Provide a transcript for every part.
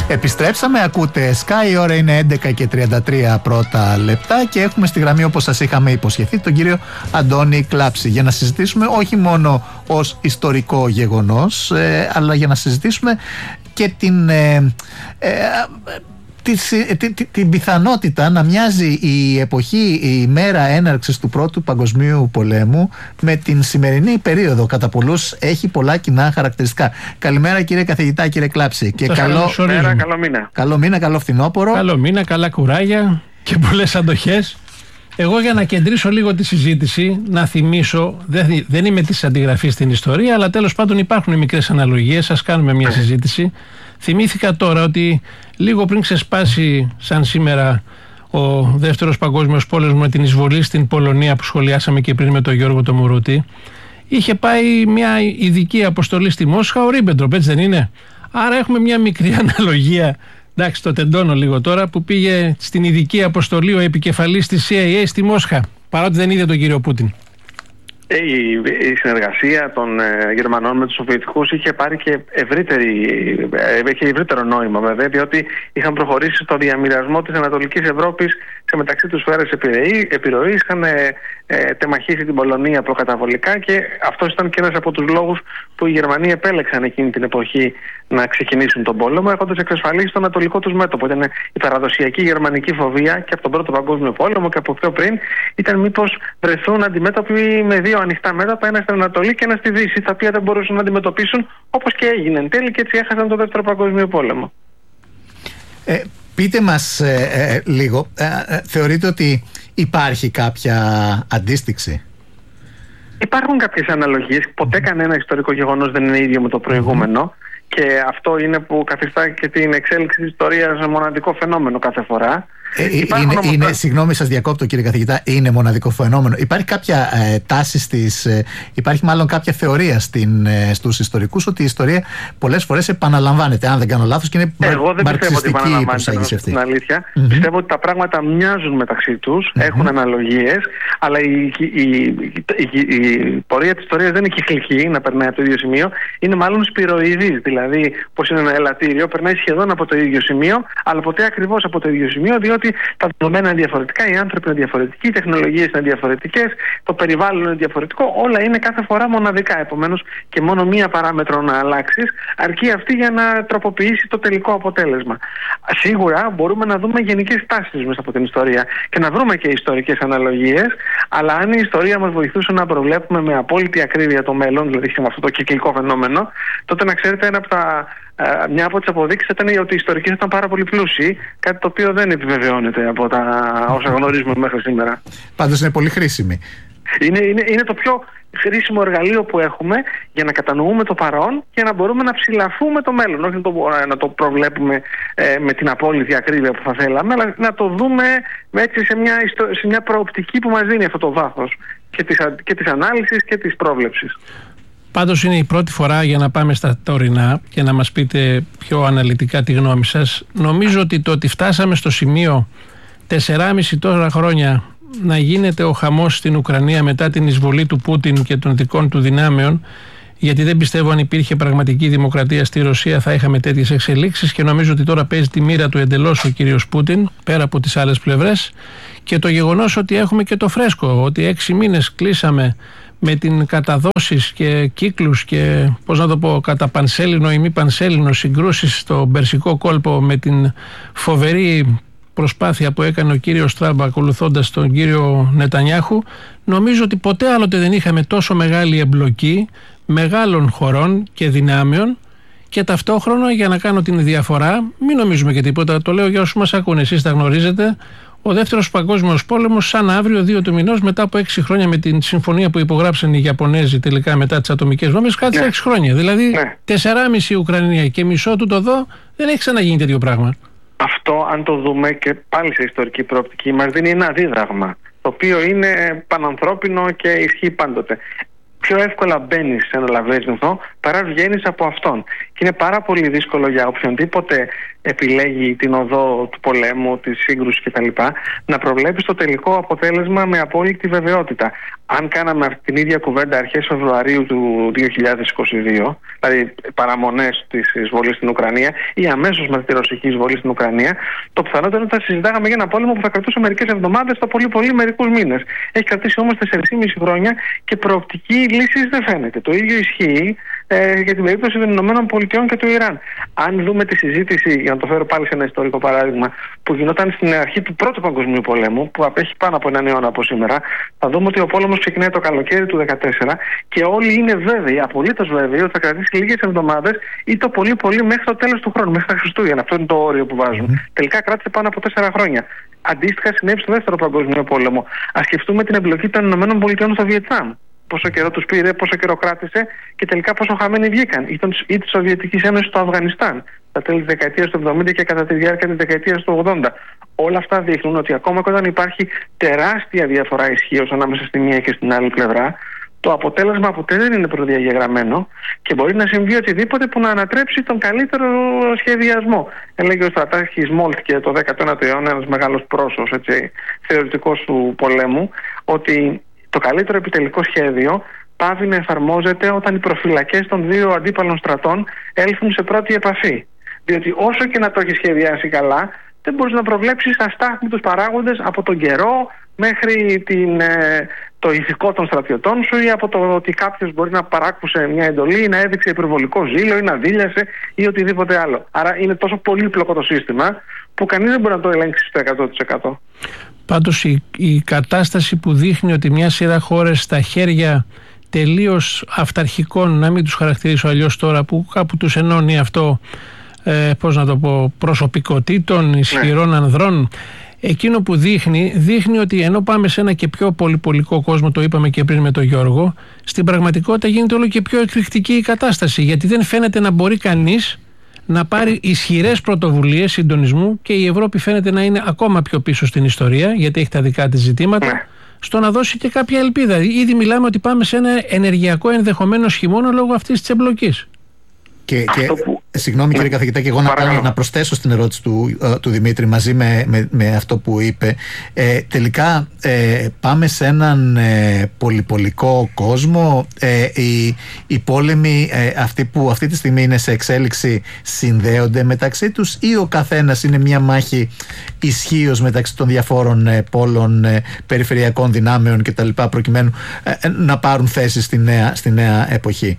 Επιστρέψαμε, ακούτε Sky, η ώρα είναι 11 και 33 πρώτα λεπτά και έχουμε στη γραμμή, όπως σας είχαμε υποσχεθεί, τον κύριο Αντώνη Κλάψη, για να συζητήσουμε όχι μόνο ως ιστορικό γεγονός, αλλά για να συζητήσουμε και την πιθανότητα να μοιάζει η εποχή, η μέρα έναρξης του Πρώτου Παγκοσμίου Πολέμου με την σημερινή περίοδο. Κατά πολλούς έχει πολλά κοινά χαρακτηριστικά. Καλημέρα κύριε καθηγητά, κύριε Κλάψη. Και καλό μήνα. Καλό μήνα, καλό φθινόπωρο. Καλό μήνα, καλά κουράγια και πολλές αντοχές. Εγώ, για να κεντρήσω λίγο τη συζήτηση, να θυμίσω, δεν είμαι της αντιγραφής στην ιστορία, αλλά τέλος πάντων υπάρχουν μικρές αναλογίες, ας κάνουμε μια συζήτηση. Θυμήθηκα τώρα ότι λίγο πριν ξεσπάσει σαν σήμερα ο Δεύτερος Παγκόσμιος Πόλεμος με την εισβολή στην Πολωνία που σχολιάσαμε και πριν με τον Γιώργο το Μουρούτη, είχε πάει μια ειδική αποστολή στη Μόσχα ο Ρίμπεντροπ, έτσι δεν είναι? Άρα έχουμε μια μικρή αναλογία, εντάξει το τεντώνω λίγο τώρα, που πήγε στην ειδική αποστολή ο επικεφαλής της CIA στη Μόσχα, παρότι δεν είδε τον κύριο Πούτιν. Η συνεργασία των Γερμανών με τους Σοβιετικούς είχε πάρει και ευρύτερο νόημα, βέβαια, διότι είχαν προχωρήσει στο διαμοιρασμό της Ανατολικής Ευρώπης σε μεταξύ τους σφαίρες επιρροής, είχαν τεμαχίσει την Πολωνία προκαταβολικά και αυτός ήταν και ένας από τους λόγους που οι Γερμανοί επέλεξαν εκείνη την εποχή να ξεκινήσουν τον πόλεμο, έχοντας εξασφαλίσει το ανατολικό τους μέτωπο. Ήταν η παραδοσιακή γερμανική φοβία και από τον Πρώτο Παγκόσμιο Πόλεμο και από πιο πριν, ήταν μήπως βρεθούν αντιμέτωποι με δύο ανοιχτά μέτωπα, ένα στην Ανατολή και ένα στη Δύση, τα οποία δεν μπορούσαν να αντιμετωπίσουν, όπως και έγινε εν τέλει, και έτσι έχασαν τον Δεύτερο Παγκόσμιο Πόλεμο. Πείτε μας λίγο, θεωρείτε ότι υπάρχει κάποια αντίστοιξη? Υπάρχουν κάποιες αναλογίες. Ποτέ κανένα ιστορικό γεγονός δεν είναι ίδιο με το προηγούμενο. Και αυτό είναι που καθιστά και την εξέλιξη της ιστορίας μοναδικό φαινόμενο κάθε φορά. Συγγνώμη, σας διακόπτω κύριε καθηγητά, είναι μοναδικό φαινόμενο. Υπάρχει κάποια τάση υπάρχει μάλλον κάποια θεωρία στους ιστορικούς ότι η ιστορία πολλές φορές επαναλαμβάνεται, αν δεν κάνω λάθος, και είναι μαρξιστική η προσέγγιση αυτή. Στην αλήθεια, πιστεύω ότι τα πράγματα μοιάζουν μεταξύ τους, έχουν αναλογίες, αλλά η πορεία της ιστορίας δεν είναι κυκλική, να περνάει από το ίδιο σημείο, είναι μάλλον σπυροειδής. Δηλαδή, πώς είναι ένα ελαττήριο, περνάει σχεδόν από το ίδιο σημείο, αλλά ποτέ ακριβώς από το ίδιο σημείο, διότι τα δεδομένα είναι διαφορετικά, οι άνθρωποι είναι διαφορετικοί, οι τεχνολογίες είναι διαφορετικές, το περιβάλλον είναι διαφορετικό, όλα είναι κάθε φορά μοναδικά. Επομένως, και μόνο μία παράμετρο να αλλάξει, αρκεί αυτή για να τροποποιήσει το τελικό αποτέλεσμα. Σίγουρα μπορούμε να δούμε γενικές τάσεις μέσα από την ιστορία και να βρούμε και ιστορικές αναλογίες, αλλά αν η ιστορία μας βοηθούσε να προβλέπουμε με απόλυτη ακρίβεια το μέλλον, δηλαδή με αυτό το κυκλικό φαινόμενο, τότε να ξέρετε μια από τις αποδείξεις ήταν ότι οι ιστορικοί ήταν πάρα πολύ πλούσιοι, κάτι το οποίο δεν επιβεβαιώνεται από όσα γνωρίζουμε μέχρι σήμερα. Πάντως είναι πολύ χρήσιμη. Είναι το πιο χρήσιμο εργαλείο που έχουμε για να κατανοούμε το παρόν και να μπορούμε να ψηλαφούμε το μέλλον. Όχι να το προβλέπουμε με την απόλυτη ακρίβεια που θα θέλαμε, αλλά να το δούμε έτσι σε μια προοπτική που μας δίνει αυτό το βάθος και της ανάλυσης και της πρόβλεψης. Πάντως είναι η πρώτη φορά, για να πάμε στα τωρινά και να μας πείτε πιο αναλυτικά τη γνώμη σας. Νομίζω ότι το ότι φτάσαμε στο σημείο 4,5 τώρα χρόνια να γίνεται ο χαμός στην Ουκρανία μετά την εισβολή του Πούτιν και των δικών του δυνάμεων, γιατί δεν πιστεύω αν υπήρχε πραγματική δημοκρατία στη Ρωσία θα είχαμε τέτοιες εξελίξεις, και νομίζω ότι τώρα παίζει τη μοίρα του εντελώς ο κύριος Πούτιν πέρα από τις άλλες πλευρές, και το γεγονός ότι έχουμε και το φρέσκο, ότι 6 μήνες κλείσαμε με την καταδόσεις και κύκλους και κατά πανσέλινο ή μη πανσέλινο συγκρούσεις στο Περσικό κόλπο, με την φοβερή προσπάθεια που έκανε ο κύριος Τραμπ ακολουθώντας τον κύριο Νετανιάχου. Νομίζω ότι ποτέ άλλοτε δεν είχαμε τόσο μεγάλη εμπλοκή μεγάλων χωρών και δυνάμεων, και ταυτόχρονα, για να κάνω την διαφορά, μην νομίζουμε και τίποτα, το λέω για όσους μας ακούνε, εσείς τα γνωρίζετε, ο Δεύτερος Παγκόσμιος Πόλεμος σαν αύριο 2 του μηνός, μετά από 6 χρόνια με την συμφωνία που υπογράψαν οι Ιαπωνέζοι τελικά μετά τις ατομικές βόμβες, κράτησε 6 χρόνια. Δηλαδή 4,5 Ουκρανία και μισό του το δω, δεν έχει ξαναγίνει τέτοιο πράγμα. Αυτό, αν το δούμε και πάλι σε ιστορική προοπτική, μας δίνει ένα δίδαγμα, το οποίο είναι πανανθρώπινο και ισχύει πάντοτε. Πιο εύκολα μπαίνεις σε ένα λαβέζινθο παρά βγαίνεις από αυτόν. Και είναι πάρα πολύ δύσκολο για οποιονδήποτε επιλέγει την οδό του πολέμου, της σύγκρουσης κτλ., να προβλέπει το τελικό αποτέλεσμα με απόλυτη βεβαιότητα. Αν κάναμε αυτή την ίδια κουβέντα αρχές Φεβρουαρίου του 2022, δηλαδή παραμονές της εισβολής στην Ουκρανία ή αμέσως μετά τη ρωσική εισβολή στην Ουκρανία, το πιθανότερο θα συζητάγαμε για ένα πόλεμο που θα κρατούσε μερικές εβδομάδες, το πολύ μερικούς μήνες. Έχει κρατήσει όμως 4,5 χρόνια και προοπτική λύσης δεν φαίνεται. Το ίδιο ισχύει για την περίπτωση των Ηνωμένων Πολιτειών και του Ιράν. Αν δούμε τη συζήτηση, για να το φέρω πάλι σε ένα ιστορικό παράδειγμα, που γινόταν στην αρχή του Πρώτου Παγκοσμίου Πολέμου, που απέχει πάνω από έναν αιώνα από σήμερα, θα δούμε ότι ο πόλεμος ξεκινάει το καλοκαίρι του 2014 και όλοι είναι βέβαιοι, απολύτως βέβαιοι, ότι θα κρατήσει λίγες εβδομάδες ή το πολύ μέχρι το τέλος του χρόνου, μέχρι τα Χριστούγεννα. Αυτό είναι το όριο που βάζουν. Τελικά κράτησε πάνω από 4 χρόνια. Αντίστοιχα συνέβη στο Δεύτερο Παγκοσμίο Πόλεμο. Ας σκεφτούμε την εμπλοκή των Ηνωμένων Πολιτειών στο Βιετνάμ. Πόσο καιρό τους πήρε, πόσο καιρό κράτησε και τελικά πόσο χαμένοι βγήκαν. Ή τη Σοβιετική Ένωση στο Αφγανιστάν, στα τέλη της δεκαετίας του 70 και κατά τη διάρκεια της δεκαετίας του 80. Όλα αυτά δείχνουν ότι ακόμα και όταν υπάρχει τεράστια διαφορά ισχύως ανάμεσα στη μία και στην άλλη πλευρά, το αποτέλεσμα ποτέ δεν είναι προδιαγεγραμμένο και μπορεί να συμβεί οτιδήποτε που να ανατρέψει τον καλύτερο σχεδιασμό. Έλεγε ο στρατάρχης Μόλτκε το 19ο αιώνα, ένας μεγάλος πρόσωπος, θεωρητικός του πολέμου, ότι το καλύτερο επιτελικό σχέδιο πάβει να εφαρμόζεται όταν οι προφυλακές των δύο αντίπαλων στρατών έλθουν σε πρώτη επαφή. Διότι όσο και να το έχει σχεδιάσει καλά, δεν μπορείς να προβλέψεις αστάθμιτους παράγοντες από τον καιρό μέχρι το ηθικό των στρατιωτών σου ή από το ότι κάποιος μπορεί να παράκουσε μια εντολή ή να έδειξε υπερβολικό ζήλο ή να δίλιασε ή οτιδήποτε άλλο. Άρα είναι τόσο πολύπλοκο το σύστημα που κανείς δεν μπορεί να το ελέγξει στο 100%. Πάντως η κατάσταση που δείχνει ότι μια σειρά χώρες στα χέρια τελείως αυταρχικών, να μην τους χαρακτηρίσω αλλιώς τώρα, που κάπου τους ενώνει αυτό, προσωπικότητων, ισχυρών ανδρών, εκείνο που δείχνει ότι ενώ πάμε σε ένα και πιο πολυπολικό κόσμο, το είπαμε και πριν με τον Γιώργο, στην πραγματικότητα γίνεται όλο και πιο εκρηκτική η κατάσταση, γιατί δεν φαίνεται να μπορεί κανείς να πάρει ισχυρές πρωτοβουλίες συντονισμού και η Ευρώπη φαίνεται να είναι ακόμα πιο πίσω στην ιστορία, γιατί έχει τα δικά της ζητήματα, στο να δώσει και κάποια ελπίδα. Ήδη μιλάμε ότι πάμε σε ένα ενεργειακό ενδεχομένως χειμώνα λόγω αυτής της εμπλοκής. Συγγνώμη κύριε καθηγητά, και εγώ να προσθέσω στην ερώτηση του Δημήτρη μαζί με αυτό που είπε. Τελικά πάμε σε έναν πολυπολικό κόσμο. Οι πόλεμοι αυτοί που αυτή τη στιγμή είναι σε εξέλιξη συνδέονται μεταξύ τους, ή ο καθένας είναι μια μάχη ισχύως μεταξύ των διαφόρων πόλων, περιφερειακών δυνάμεων κτλ., προκειμένου να πάρουν θέση στη νέα εποχή?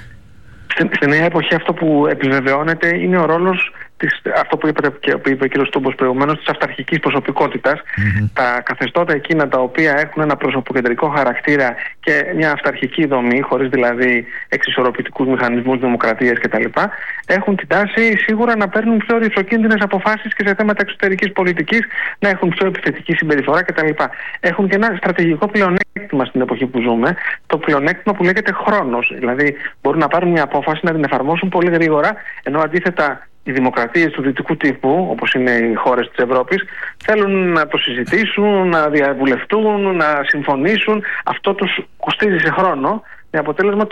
Στη νέα εποχή αυτό που επιβεβαιώνεται είναι ο ρόλος αυτό που είπατε και που είπε ο κ. Στούμπος προηγουμένως, της αυταρχικής προσωπικότητας. Τα καθεστώτα εκείνα τα οποία έχουν ένα προσωποκεντρικό χαρακτήρα και μια αυταρχική δομή, χωρίς δηλαδή εξισορροπητικούς μηχανισμούς δημοκρατίας κτλ., έχουν την τάση σίγουρα να παίρνουν πιο ρηψοκίνδυνες αποφάσεις και σε θέματα εξωτερικής πολιτικής, να έχουν πιο επιθετική συμπεριφορά κτλ. Έχουν και ένα στρατηγικό πλεονέκτημα στην εποχή που ζούμε, το πλεονέκτημα που λέγεται χρόνος. Δηλαδή μπορούν να πάρουν μια απόφαση, να την εφαρμόσουν πολύ γρήγορα, ενώ αντίθετα οι δημοκρατίες του δυτικού τύπου, όπως είναι οι χώρες της Ευρώπης, θέλουν να το συζητήσουν, να διαβουλευτούν, να συμφωνήσουν. Αυτό τους κοστίζει σε χρόνο, με αποτέλεσμα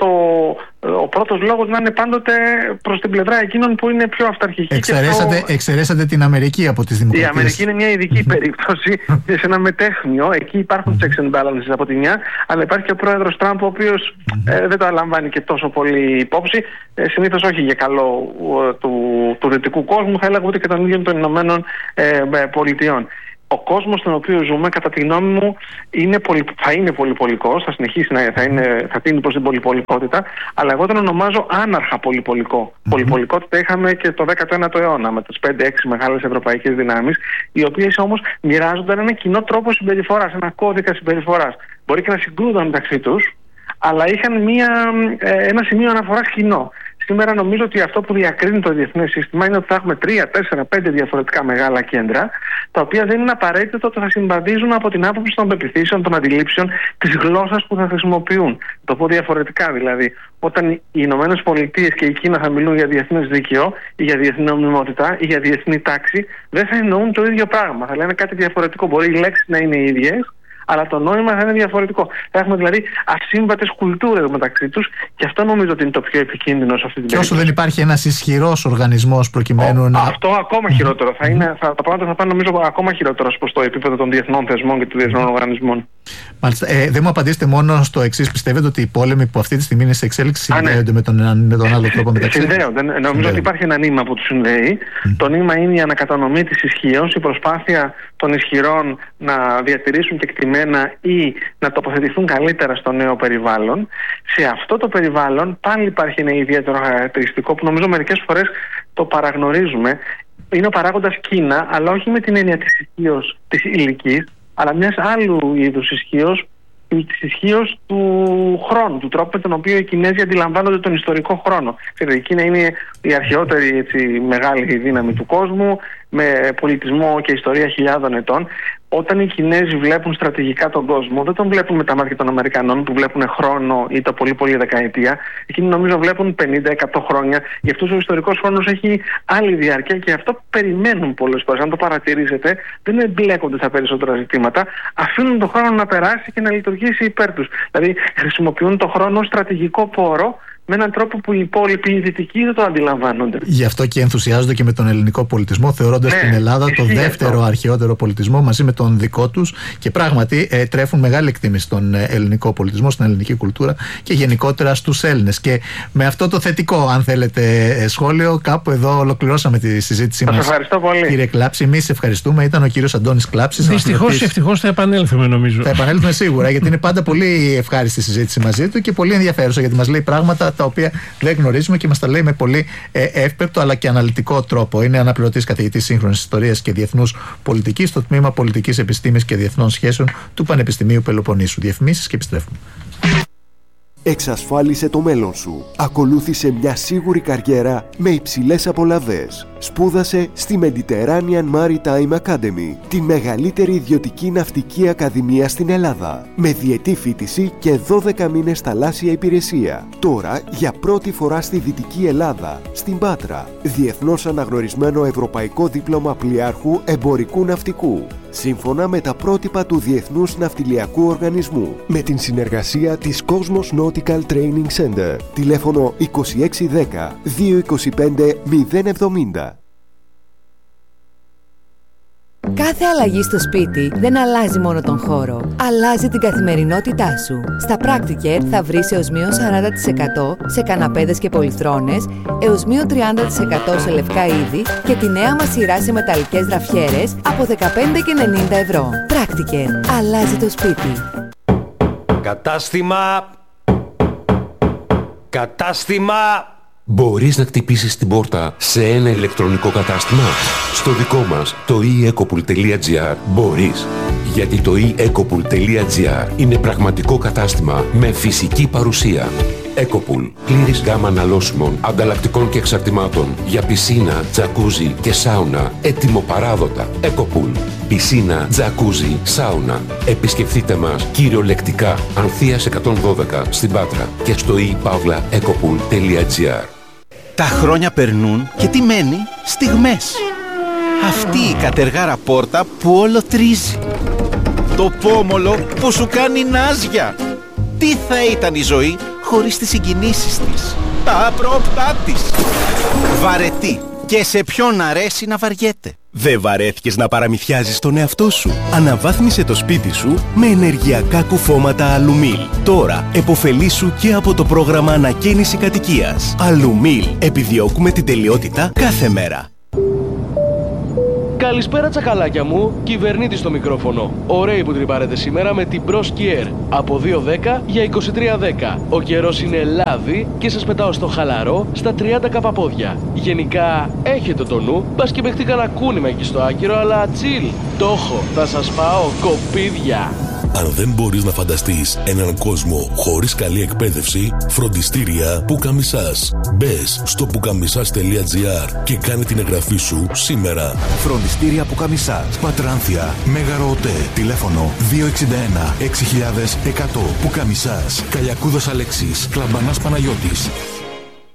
ο πρώτος λόγος να είναι πάντοτε προς την πλευρά εκείνων που είναι πιο αυταρχικοί. Εξαιρέσατε την Αμερική από τις δημοκρατίες. Η Αμερική είναι μια ειδική περίπτωση, σε ένα μετέχμιο. Εκεί υπάρχουν checks and balances από τη μια, αλλά υπάρχει και ο πρόεδρος Τραμπ, ο οποίος δεν το λαμβάνει και τόσο πολύ υπόψη. Συνήθως όχι για καλό του δυτικού κόσμου, θα έλεγα ούτε και των ίδιων των Ηνωμένων Πολιτειών. Ο κόσμος στον οποίο ζούμε, κατά τη γνώμη μου, θα είναι πολυπολικός, θα συνεχίσει θα τίνει προς την πολυπολικότητα, αλλά εγώ τον ονομάζω άναρχα πολυπολικό. Πολυπολικότητα είχαμε και το 19ο αιώνα με τις 5-6 μεγάλες ευρωπαϊκές δυνάμεις, οι οποίες όμως μοιράζονταν ένα κοινό τρόπο συμπεριφοράς, ένα κώδικα συμπεριφοράς. Μπορεί και να συγκρούνταν μεταξύ τους, αλλά είχαν ένα σημείο αναφοράς κοινό. Σήμερα νομίζω ότι αυτό που διακρίνει το διεθνές σύστημα είναι ότι θα έχουμε 3, 4, 5 διαφορετικά μεγάλα κέντρα, τα οποία δεν είναι απαραίτητο ότι θα συμβαδίζουν από την άποψη των πεποιθήσεων, των αντιλήψεων, της γλώσσας που θα χρησιμοποιούν. Το πω διαφορετικά δηλαδή. Όταν οι Ηνωμένες Πολιτείες και η Κίνα θα μιλούν για διεθνές δίκαιο ή για διεθνή νομιμότητα ή για διεθνή τάξη, δεν θα εννοούν το ίδιο πράγμα. Θα λένε κάτι διαφορετικό. Μπορεί οι λέξεις να είναι οι ίδιες, αλλά το νόημα θα είναι διαφορετικό. Θα έχουμε δηλαδή ασύμβατες κουλτούρες μεταξύ τους, και αυτό νομίζω ότι είναι το πιο επικίνδυνο σε αυτή την περίπτωση. Και όσο δεν υπάρχει ένας ισχυρός οργανισμός προκειμένου να. Αυτό ακόμα χειρότερο. Τα πράγματα θα πάνε νομίζω ακόμα χειρότερο προς το επίπεδο των διεθνών θεσμών και των διεθνών οργανισμών. Μάλιστα. Δεν μου απαντήσετε μόνο στο εξής. Πιστεύετε ότι οι πόλεμοι που αυτή τη στιγμή είναι σε εξέλιξη συνδέονται με τον άλλο τρόπο μεταξύ τους? Συνδέονται. Νομίζω ότι υπάρχει ένα νήμα που τους συνδέει. Το νήμα είναι η ανακατανομή της ισχύως, η προσπάθεια των ισχυρών να διατηρήσουν κεκτημένα ή να τοποθετηθούν καλύτερα στο νέο περιβάλλον. Σε αυτό το περιβάλλον πάλι υπάρχει ένα ιδιαίτερο χαρακτηριστικό που νομίζω μερικές φορές το παραγνωρίζουμε. Είναι ο παράγοντας Κίνα, αλλά όχι με την έννοια της ισχύως της ηλικής, αλλά μιας άλλου είδους ισχύως, της ισχύως του χρόνου, του τρόπου με τον οποίο οι Κινέζοι αντιλαμβάνονται τον ιστορικό χρόνο. Η Κίνα είναι η αρχαιότερη μεγάλη δύναμη του κόσμου, με πολιτισμό και ιστορία χιλιάδων ετών. Όταν οι Κινέζοι βλέπουν στρατηγικά τον κόσμο, δεν τον βλέπουν με τα μάτια των Αμερικανών που βλέπουν χρόνο ή το πολύ πολύ δεκαετία. Εκείνοι νομίζω βλέπουν 50-100 χρόνια. Γι' αυτό ο ιστορικός χρόνος έχει άλλη διάρκεια και αυτό περιμένουν πολλές φορές. Αν το παρατηρήσετε, δεν εμπλέκονται στα περισσότερα ζητήματα. Αφήνουν τον χρόνο να περάσει και να λειτουργήσει υπέρ τους. Δηλαδή χρησιμοποιούν τον χρόνο ως στρατηγικό πόρο, με έναν τρόπο που οι υπόλοιποι οι δυτικοί δεν το αντιλαμβάνονται. Γι' αυτό και ενθουσιάζονται και με τον ελληνικό πολιτισμό, θεωρώντας την Ελλάδα το δεύτερο αρχαιότερο πολιτισμό μαζί με τον δικό τους, και πράγματι τρέφουν μεγάλη εκτίμηση στον ελληνικό πολιτισμό, στην ελληνική κουλτούρα και γενικότερα στους Έλληνες. Και με αυτό το θετικό, αν θέλετε, σχόλιο, κάπου εδώ ολοκληρώσαμε τη συζήτησή μας. Σας ευχαριστώ πολύ. Κύριε Κλάψη, εμείς ευχαριστούμε. Ήταν ο κύριος Αντώνης Κλάψης. Δυστυχώς, ευτυχώς θα επανέλθουμε, νομίζω. Θα επανέλθουμε σίγουρα, γιατί είναι πάντα πολύ ευχάριστη συζήτηση μαζί του και πολύ ενδιαφέρουσα, γιατί μας λέει πράγματα τα οποία δεν γνωρίζουμε και μας τα λέει με πολύ εύπεπτο αλλά και αναλυτικό τρόπο. Είναι αναπληρωτής καθηγητής σύγχρονης ιστορίας και διεθνούς πολιτικής στο τμήμα Πολιτικής Επιστήμης και Διεθνών Σχέσεων του Πανεπιστημίου Πελοποννήσου. Διαφημίσεις και επιστρέφουμε. Εξασφάλισε το μέλλον σου. Ακολούθησε μια σίγουρη καριέρα με υψηλές απολαβές. Σπούδασε στη Mediterranean Maritime Academy, τη μεγαλύτερη ιδιωτική ναυτική ακαδημία στην Ελλάδα, με διετή φοιτηση και 12 μήνες θαλάσσια υπηρεσία. Τώρα, για πρώτη φορά στη Δυτική Ελλάδα, στην Πάτρα, διεθνώς αναγνωρισμένο ευρωπαϊκό δίπλωμα πλοιάρχου εμπορικού ναυτικού, σύμφωνα με τα πρότυπα του Διεθνούς Ναυτιλιακού Οργανισμού, με την συνεργασία της Cosmos Nautical Training Center. Τηλέφωνο 2610 225 070. Κάθε αλλαγή στο σπίτι δεν αλλάζει μόνο τον χώρο, αλλάζει την καθημερινότητά σου. Στα Practicare θα βρεις έως μείον 40% σε καναπέδες και πολυθρόνες, έως μείον 30% σε λευκά είδη και τη νέα μας σειρά σε μεταλλικές γραφιέρες από 15,90 ευρώ. Practicare. Αλλάζει το σπίτι. Κατάστημα! Μπορείς να χτυπήσεις την πόρτα σε ένα ηλεκτρονικό κατάστημα? Στο δικό μας, το eEcopool.gr, μπορείς. Γιατί το eEcopool.gr είναι πραγματικό κατάστημα με φυσική παρουσία. Ecopool. Πλήρης γάμα αναλώσιμων, ανταλλακτικών και εξαρτημάτων για πισίνα, τζακούζι και σάουνα. Έτοιμο-παράδοτα. Ecopool. Πισίνα, τζακούζι, σάουνα. Επισκεφτείτε μας κυριολεκτικά Ανθείας 112 στην Πάτρα και στο ePavlaEcopool.gr. Τα χρόνια περνούν και τι μένει? Στιγμές. Αυτή η κατεργάρα πόρτα που όλο τρίζει. Το πόμολο που σου κάνει νάζια. Τι θα ήταν η ζωή χωρίς τις συγκινήσεις της, τα απρόπτά της. Βαρετή. Και σε ποιον αρέσει να βαριέται? Δεν βαρέθηκες να παραμυθιάζεις τον εαυτό σου? Αναβάθμισε το σπίτι σου με ενεργειακά κουφώματα Αλουμίλ. Τώρα επωφελήσου και από το πρόγραμμα ανακαίνιση κατοικίας. Αλουμίλ. Επιδιώκουμε την τελειότητα κάθε μέρα. Καλησπέρα τσακαλάκια μου, κυβερνήτης στο μικρόφωνο. Ωραίοι που τρυπάρετε σήμερα με την Bros Kier από 2.10 για 23.10. Ο καιρός είναι λάδι και σας πετάω στο χαλαρό στα 30 καπαπόδια. Γενικά έχετε το νου, μπας και παιχτεί κανένα κούνημα εκεί στο άκυρο, αλλά τσιλ. Το έχω, θα σας πάω κοπίδια. Αν δεν μπορείς να φανταστείς έναν κόσμο χωρίς καλή εκπαίδευση, φροντιστήρια Πουκαμισάς. Μπες στο pukamisas.gr και κάνε την εγγραφή σου σήμερα. Φροντιστήρια Πουκαμισάς. Πατράνθια, Μέγαρο ΟΤΕ. Τηλέφωνο 261 6100. Πουκαμισάς. Καλιακούδας Αλέξης. Κλαμπανάς Παναγιώτης.